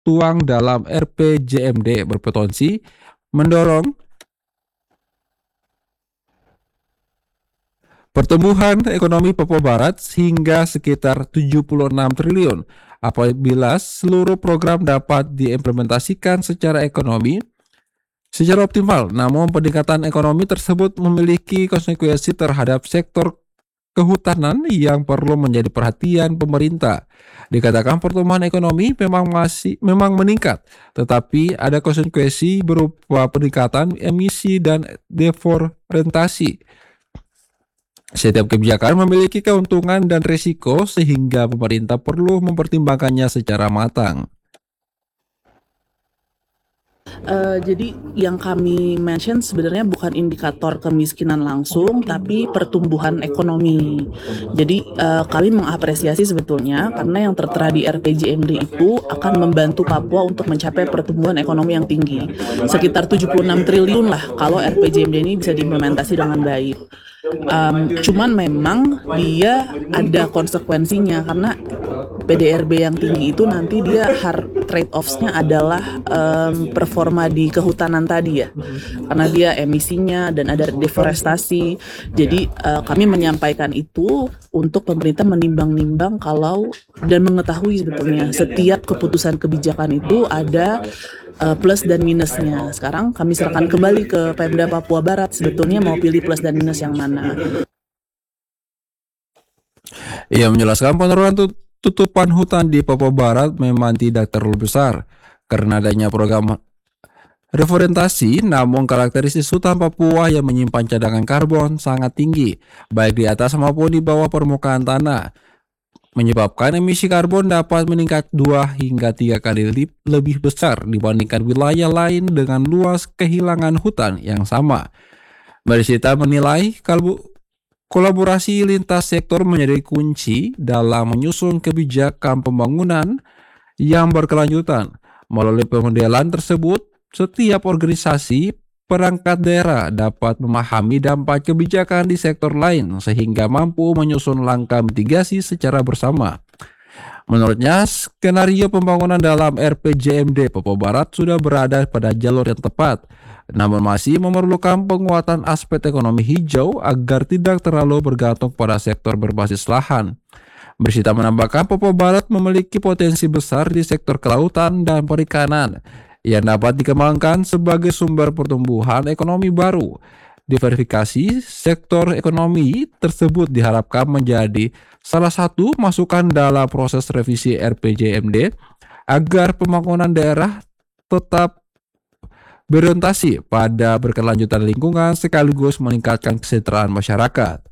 tertuang dalam RPJMD berpotensi mendorong pertumbuhan ekonomi Papua Barat hingga sekitar 76 triliun apabila seluruh program dapat diimplementasikan secara optimal. Namun peningkatan ekonomi tersebut memiliki konsekuensi terhadap sektor kehutanan yang perlu menjadi perhatian pemerintah. Dikatakan pertumbuhan ekonomi memang meningkat, tetapi ada konsekuensi berupa peningkatan emisi dan deforestasi. Setiap kebijakan memiliki keuntungan dan risiko sehingga pemerintah perlu mempertimbangkannya secara matang. Jadi yang kami mention sebenarnya bukan indikator kemiskinan langsung, tapi pertumbuhan ekonomi. Jadi kami mengapresiasi sebetulnya karena yang tertera di RPJMD itu akan membantu Papua untuk mencapai pertumbuhan ekonomi yang tinggi. Sekitar 76 triliun lah kalau RPJMD ini bisa diimplementasi dengan baik. Cuman memang dia ada konsekuensinya karena PDRB yang tinggi itu nanti dia trade-offs-nya adalah performa di kehutanan tadi ya, karena dia emisinya dan ada deforestasi. Jadi kami menyampaikan itu untuk pemerintah menimbang-nimbang kalau dan mengetahui sebetulnya setiap keputusan kebijakan itu ada plus dan minusnya. Sekarang kami serahkan kembali ke Pemda Papua Barat sebetulnya mau pilih plus dan minus yang mana. Ia menjelaskan penurunan tutupan hutan di Papua Barat memang tidak terlalu besar karena adanya program reforestasi, namun karakteristik hutan Papua yang menyimpan cadangan karbon sangat tinggi, baik di atas maupun di bawah permukaan tanah, menyebabkan emisi karbon dapat meningkat 2 hingga 3 kali lebih besar dibandingkan wilayah lain dengan luas kehilangan hutan yang sama. Marisita menilai kolaborasi lintas sektor menjadi kunci dalam menyusun kebijakan pembangunan yang berkelanjutan. Melalui pemodelan tersebut, setiap organisasi perangkat daerah dapat memahami dampak kebijakan di sektor lain sehingga mampu menyusun langkah mitigasi secara bersama. Menurutnya, skenario pembangunan dalam RPJMD Papua Barat sudah berada pada jalur yang tepat, namun masih memerlukan penguatan aspek ekonomi hijau agar tidak terlalu bergantung pada sektor berbasis lahan. Bersita menambahkan Papua Barat memiliki potensi besar di sektor kelautan dan perikanan yang dapat dikembangkan sebagai sumber pertumbuhan ekonomi baru. Diversifikasi sektor ekonomi tersebut diharapkan menjadi salah satu masukan dalam proses revisi RPJMD agar pembangunan daerah tetap berorientasi pada berkelanjutan lingkungan sekaligus meningkatkan kesejahteraan masyarakat.